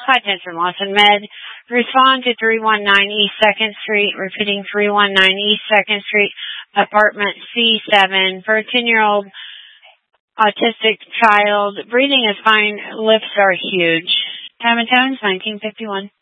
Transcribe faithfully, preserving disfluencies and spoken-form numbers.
Hi, Jensen Lawson Med. Respond to three one nine East second Street, repeating three one nine East second Street, apartment C seven, for a ten-year-old autistic child. Breathing is fine. Lifts are huge. Time and tones, nineteen fifty-one.